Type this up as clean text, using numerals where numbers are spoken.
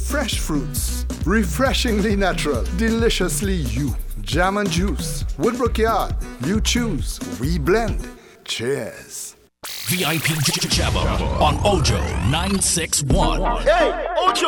fresh fruits, refreshingly natural, deliciously you. Jam and juice, Woodbrook Yard, you choose, we blend. Cheers. VIP Jabba on Ojo 961. Hey, Ojo!